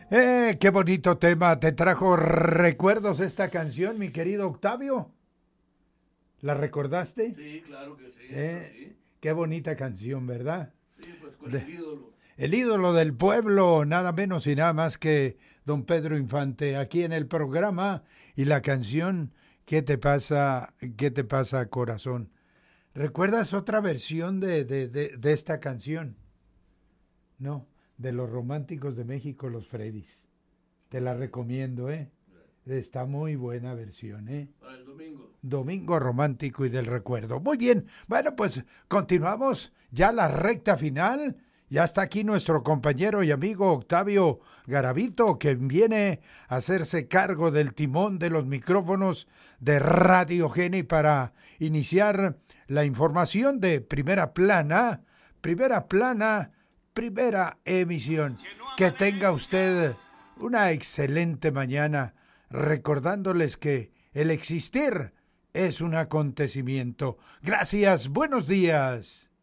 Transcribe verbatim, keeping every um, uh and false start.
Eh, qué bonito tema. ¿Te trajo recuerdos esta canción, mi querido Octavio? ¿La recordaste? Sí, claro que sí, eso Eh, sí. qué bonita canción, ¿verdad? Sí, pues con De- el ídolo. el ídolo del pueblo, nada menos y nada más que don Pedro Infante, aquí en el programa y la canción ¿Qué te pasa, qué te pasa, corazón? ¿Recuerdas otra versión de, de, de, de esta canción? No, de los románticos de México, los Freddys. Te la recomiendo, ¿eh? Está muy buena versión, ¿eh? Para el domingo. Domingo romántico y del recuerdo. Muy bien, bueno, pues continuamos ya la recta final. Ya está aquí nuestro compañero y amigo Octavio Garavito, que viene a hacerse cargo del timón de los micrófonos de Radio Geni para iniciar la información de primera plana, primera plana, primera emisión. Que tenga usted una excelente mañana, recordándoles que el existir es un acontecimiento. Gracias, buenos días.